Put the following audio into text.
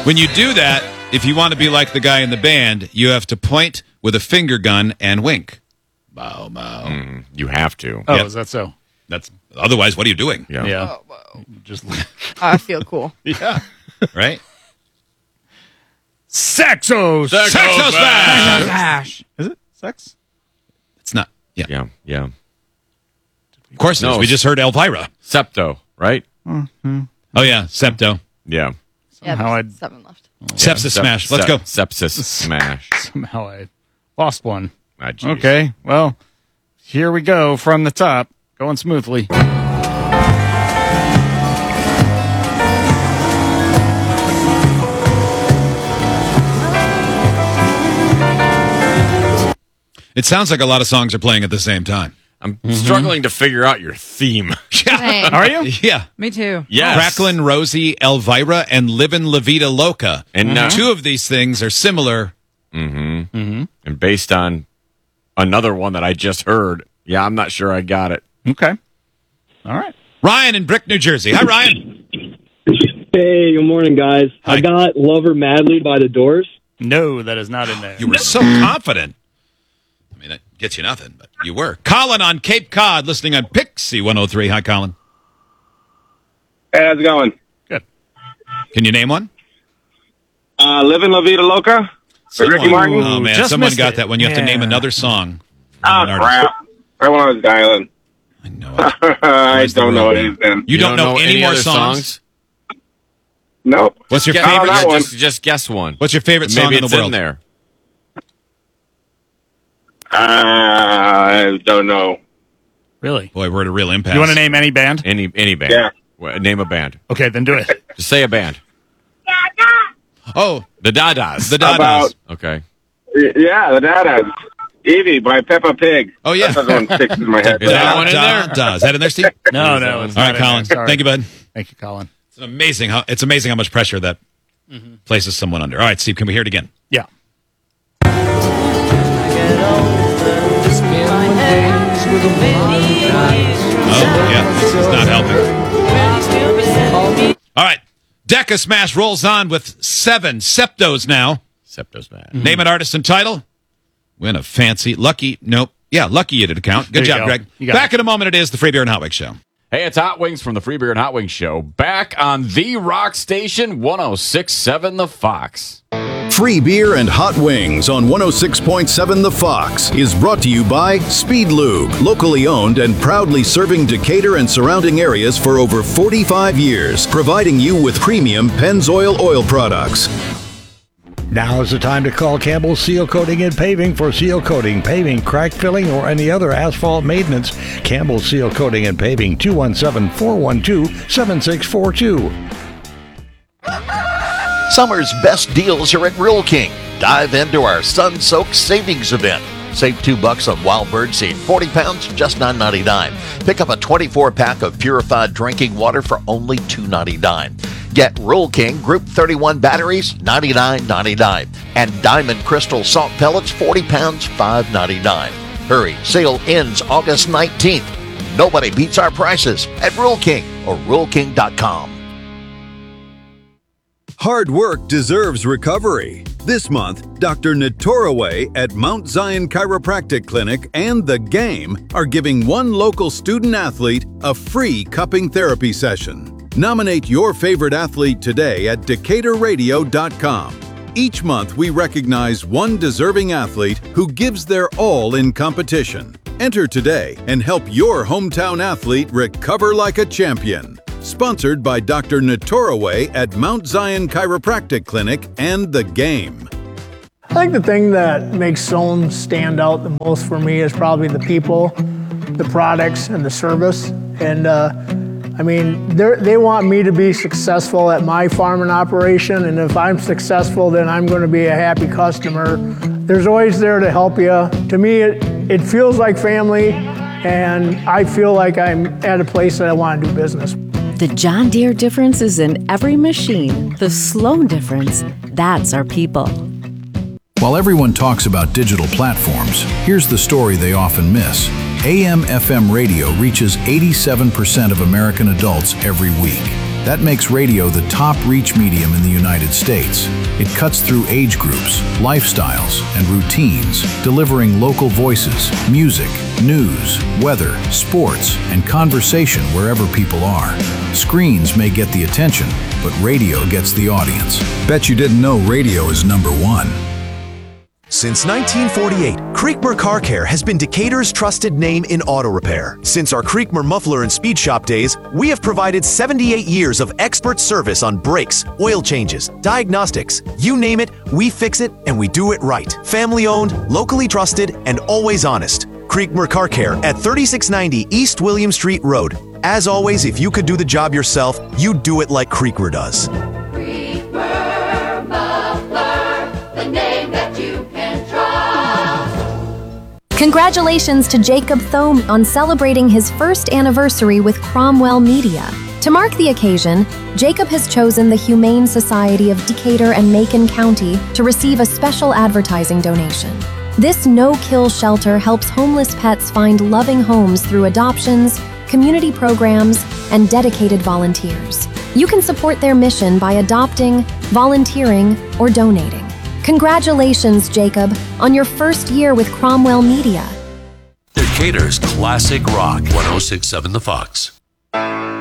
When you do that, if you want to be like the guy in the band, you have to point with a finger gun and wink. Bow, bow. You have to. Oh, Yep. is that so? That's otherwise. What are you doing? Yeah. Oh, Just I feel cool. Yeah. Right. Sexo Sexo Smash. Gosh. Is it sex? It's not. Yeah. Yeah. Of course it is. No. We just heard Elvira. Septo, right? Oh yeah, Septo. Yeah. Somehow Yeah, 7 left. Sepsis Smash. Let's go. Sepsis Smash. Somehow I lost one. Ah, geez. Okay, well, here we go from the top, going smoothly. It sounds like a lot of songs are playing at the same time. I'm struggling to figure out your theme. Same. Are you? Yeah. Me too. Yes. Cracklin' Rosie, Elvira, and Livin' La Vida Loca. And two of these things are similar. and based on another one that I just heard, yeah, I'm not sure I got it. Okay. All right. Ryan in Brick, New Jersey. Hi, Ryan. Hey, good morning, guys. Hi. I got Lover Madly by the Doors. No, that is not in there. You were so confident. I mean, that gets you nothing, but you were. Colin on Cape Cod, listening on Pixie 103. Hi, Colin. Hey, how's it going? Good. Can you name one? Livin' La Vida Loca? For Ricky Martin? Oh, man. Just Someone missed got it. that one. You have to Yeah. name another song. Oh, An artist. crap. Right when I was dialing. I know it. I Where's the don't know road, what man? he's in. You don't know any more other songs? Nope. What's your Guess- favorite? that one. Just guess one. What's your favorite song Maybe in it's the world? in there. I don't know. Really? Boy, we're at a real impasse. You want to name any band? Any band. Yeah. Name a band. Okay, then do it. Just say a band. Oh, The Dadas. the Dadas. About- Okay. Yeah, the Dadas. Evie by Peppa Pig. Oh, yeah. That's the one that sticks in my head. Is that one in there? Is that in there, Steve? No, that no. one? It's All not right, in Colin. there. Sorry. Thank you, bud. Thank you, Colin. It's amazing how much pressure that places someone under. All right, Steve, can we hear it again? Yeah. Oh, yeah, this is not helping. All right, Decca Smash rolls on with 7 Septos now. Septo's bad. Name an artist and title. Win a fancy, lucky, nope. Yeah, lucky you did account. Good There you job, go. Greg. You got Back it. in a moment, it is the Free Beer and Hot Wings Show. Hey, it's Hot Wings from the Free Beer and Hot Wings Show. Back on the rock station, 106.7 The Fox. Free Beer and Hot Wings on 106.7 The Fox is brought to you by Speed Lube, locally owned and proudly serving Decatur and surrounding areas for over 45 years, providing you with premium Pennzoil oil products. Now is the time to call Campbell Seal Coating and Paving for seal coating, paving, crack filling, or any other asphalt maintenance. Campbell Seal Coating and Paving, 217-412-7642. Summer's best deals are at Rural King. Dive into our sun-soaked savings event. Save $2 on Wild Bird Seed, 40 pounds, just $9.99. Pick up a 24-pack of purified drinking water for only $2.99. Get Rural King Group 31 batteries, $99.99. And Diamond Crystal Salt Pellets, 40 pounds, $5.99. Hurry, sale ends August 19th. Nobody beats our prices at Rural King or RuralKing.com. Hard work deserves recovery. This month, Dr. Natoraway at Mount Zion Chiropractic Clinic and The Game are giving one local student athlete a free cupping therapy session. Nominate your favorite athlete today at DecaturRadio.com. Each month, we recognize one deserving athlete who gives their all in competition. Enter today and help your hometown athlete recover like a champion. Sponsored by Dr. Natoraway at Mount Zion Chiropractic Clinic and The Game. I think the thing that makes Sohn stand out the most for me is probably the people, the products, and the service. And they want me to be successful at my farming operation, and if I'm successful, then I'm going to be a happy customer. There's always there to help you. To me, it feels like family, and I feel like I'm at a place that I want to do business. The John Deere difference is in every machine. The Sloan difference, that's our people. While everyone talks about digital platforms, here's the story they often miss. AM/FM radio reaches 87% of American adults every week. That makes radio the top reach medium in the United States. It cuts through age groups, lifestyles, and routines, delivering local voices, music, news, weather, sports, and conversation wherever people are. Screens may get the attention, but radio gets the audience. Bet you didn't know radio is number one. Since 1948, Creekmer Car Care has been Decatur's trusted name in auto repair. Since our Creekmer Muffler and Speed Shop days, we have provided 78 years of expert service on brakes, oil changes, diagnostics. You name it, we fix it, and we do it right. Family owned, locally trusted, and always honest. Creekmer Car Care at 3690 East William Street Road. As always, if you could do the job yourself, you'd do it like Creekmer does. Creekmer Muffler, the name that you can trust. Congratulations to Jacob Thome on celebrating his first anniversary with Cromwell Media. To mark the occasion, Jacob has chosen the Humane Society of Decatur and Macon County to receive a special advertising donation. This no-kill shelter helps homeless pets find loving homes through adoptions, community programs, and dedicated volunteers. You can support their mission by adopting, volunteering, or donating. Congratulations, Jacob, on your first year with Cromwell Media. Decatur's Classic Rock 106.7 The Fox.